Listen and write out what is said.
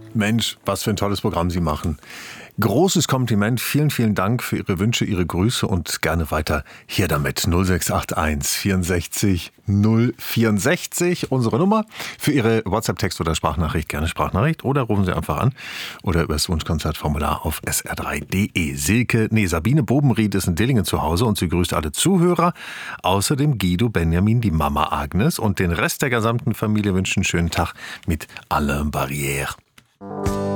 Mensch, was für ein tolles Programm Sie machen. Großes Kompliment, vielen, vielen Dank für Ihre Wünsche, Ihre Grüße und gerne weiter hier damit. 0681 64 064, unsere Nummer. Für Ihre WhatsApp-Text oder Sprachnachricht gerne Sprachnachricht oder rufen Sie einfach an oder über das Wunschkonzertformular auf sr3.de. Sabine Bobenried ist in Dillingen zu Hause und sie grüßt alle Zuhörer. Außerdem Guido, Benjamin, die Mama Agnes und den Rest der gesamten Familie wünschen einen schönen Tag mit Alain Barrière.